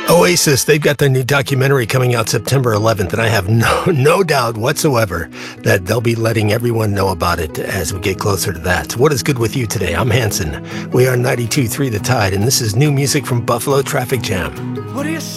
Oasis, they've got their new documentary coming out September 11th, and I have no doubt whatsoever that they'll be letting everyone know about it as we get closer to that. What is good with you today? I'm Hanson. We are 92.3 The Tide, and this is new music from Buffalo Traffic Jam. What do you say?